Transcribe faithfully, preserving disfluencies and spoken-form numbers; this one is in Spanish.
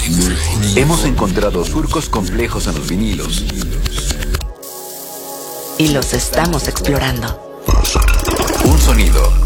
Hemos encontrado surcos complejos en los vinilos. Y los estamos explorando. Un sonido